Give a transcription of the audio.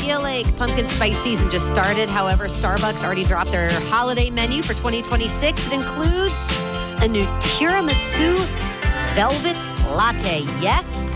feel like pumpkin spice season just started. However, Starbucks already dropped their holiday menu for 2026. It includes a new tiramisu velvet latte. Yes,